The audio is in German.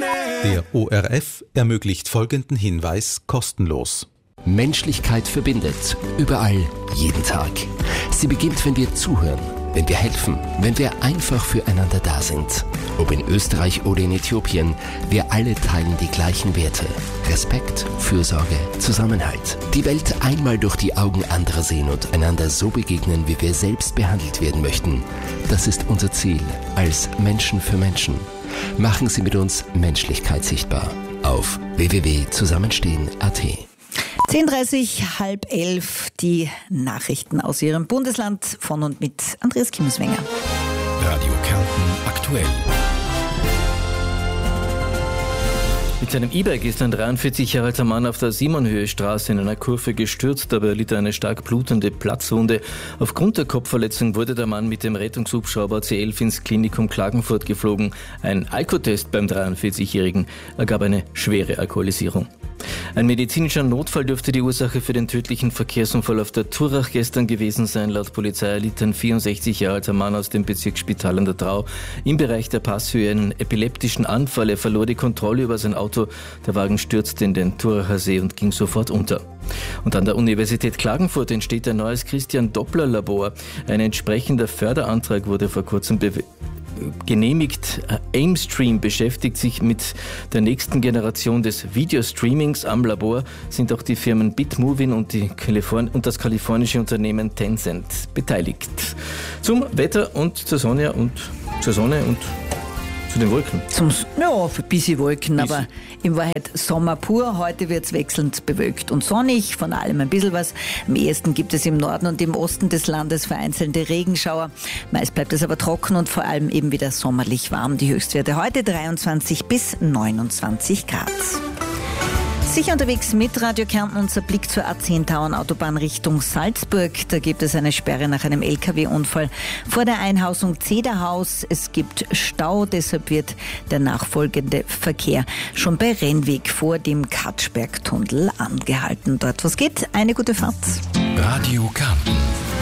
Der ORF ermöglicht folgenden Hinweis kostenlos. Menschlichkeit verbindet. Überall, jeden Tag. Sie beginnt, wenn wir zuhören, wenn wir helfen, wenn wir einfach füreinander da sind. Ob in Österreich oder in Äthiopien, wir alle teilen die gleichen Werte. Respekt, Fürsorge, Zusammenhalt. Die Welt einmal durch die Augen anderer sehen und einander so begegnen, wie wir selbst behandelt werden möchten. Das ist unser Ziel als Menschen für Menschen. Machen Sie mit uns Menschlichkeit sichtbar auf www.zusammenstehen.at. 10:30, 10:30, die Nachrichten aus Ihrem Bundesland von und mit Andreas Kimmelswenger. Radio Kärnten aktuell. Mit seinem E-Bike ist ein 43 Jahre alter Mann auf der Simonhöhe-Straße in einer Kurve gestürzt, dabei erlitt er eine stark blutende Platzwunde. Aufgrund der Kopfverletzung wurde der Mann mit dem Rettungshubschrauber C11 ins Klinikum Klagenfurt geflogen. Ein Alkotest beim 43-Jährigen ergab eine schwere Alkoholisierung. Ein medizinischer Notfall dürfte die Ursache für den tödlichen Verkehrsunfall auf der Thurach gestern gewesen sein. Laut Polizei erlitt ein 64 Jahre alter Mann aus dem Bezirksspital an der Drau im Bereich der Passhöhe einen epileptischen Anfall. Er verlor die Kontrolle über sein Auto. Der Wagen stürzte in den Thuracher See und ging sofort unter. Und an der Universität Klagenfurt entsteht ein neues Christian-Doppler-Labor. Ein entsprechender Förderantrag wurde vor kurzem genehmigt. Aimstream beschäftigt sich mit der nächsten Generation des Videostreamings. Am Labor sind auch die Firmen Bitmovin und das kalifornische Unternehmen Tencent beteiligt. Zum Wetter und zur Sonne und zu den Wolken. Ja, für ein bisschen Wolken, aber in Wahrheit Sommer pur. Heute wird es wechselnd bewölkt und sonnig, von allem ein bisschen was. Am ehesten gibt es im Norden und im Osten des Landes vereinzelte Regenschauer. Meist bleibt es aber trocken und vor allem eben wieder sommerlich warm. Die Höchstwerte heute 23 bis 29 Grad. Sicher unterwegs mit Radio Kärnten, unser Blick zur A10 Tauern-Autobahn Richtung Salzburg. Da gibt es eine Sperre nach einem LKW-Unfall vor der Einhausung Zederhaus. Es gibt Stau, deshalb wird der nachfolgende Verkehr schon bei Rennweg vor dem Katschbergtunnel angehalten. Dort was geht, eine gute Fahrt. Radio Kärnten.